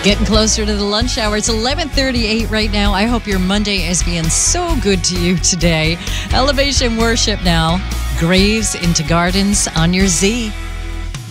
Getting closer to the lunch hour. It's 11:38 right now. I hope your Monday is being so good to you today. Elevation Worship now. Graves into Gardens on your Z.